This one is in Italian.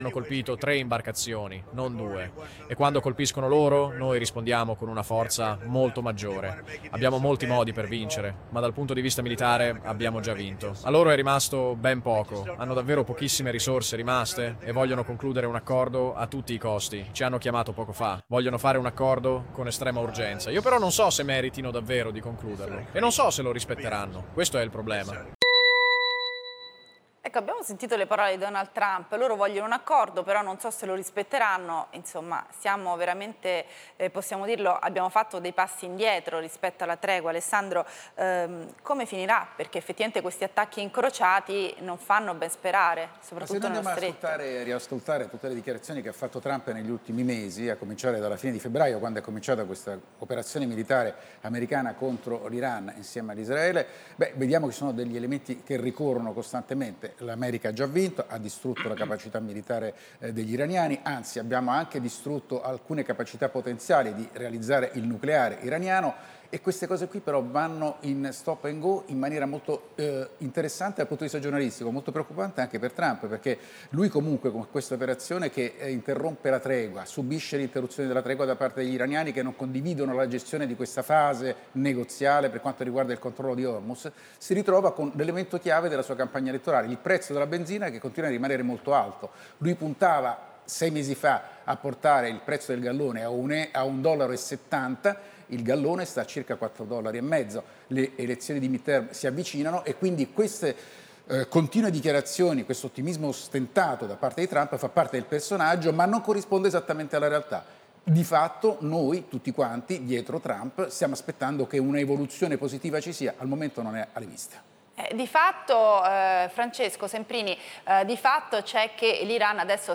Hanno colpito 3 imbarcazioni, non 2, e quando colpiscono loro noi rispondiamo con una forza molto maggiore. Abbiamo molti modi per vincere, ma dal punto di vista militare abbiamo già vinto. A loro è rimasto ben poco, hanno davvero pochissime risorse rimaste e vogliono concludere un accordo a tutti i costi. Ci hanno chiamato poco fa, vogliono fare un accordo con estrema urgenza. Io però non so se meritino davvero di concluderlo e non so se lo rispetteranno. Questo è il problema. Ecco, abbiamo sentito le parole di Donald Trump, loro vogliono un accordo, però non so se lo rispetteranno, insomma, siamo veramente, possiamo dirlo, abbiamo fatto dei passi indietro rispetto alla tregua. Alessandro, come finirà? Perché effettivamente questi attacchi incrociati non fanno ben sperare, soprattutto Se noi nello andiamo stretto. a riascoltare tutte le dichiarazioni che ha fatto Trump negli ultimi mesi, a cominciare dalla fine di febbraio, quando è cominciata questa operazione militare americana contro l'Iran insieme ad Israele, vediamo che ci sono degli elementi che ricorrono costantemente. L'America ha già vinto, ha distrutto la capacità militare degli iraniani, anzi abbiamo anche distrutto alcune capacità potenziali di realizzare il nucleare iraniano. E queste cose qui però vanno in stop and go in maniera molto interessante dal punto di vista giornalistico, molto preoccupante anche per Trump, perché lui comunque con questa operazione che interrompe la tregua, subisce l'interruzione della tregua da parte degli iraniani che non condividono la gestione di questa fase negoziale per quanto riguarda il controllo di Hormuz, si ritrova con l'elemento chiave della sua campagna elettorale, il prezzo della benzina che continua a rimanere molto alto. Lui puntava 6 mesi fa a portare il prezzo del gallone a $1,70, il gallone sta a circa $4,50. Le elezioni di midterm si avvicinano e quindi queste continue dichiarazioni, questo ottimismo ostentato da parte di Trump fa parte del personaggio, ma non corrisponde esattamente alla realtà. Di fatto noi, tutti quanti, dietro Trump, stiamo aspettando che una evoluzione positiva ci sia, al momento non è alle viste. Di fatto, Francesco Semprini, di fatto c'è che l'Iran adesso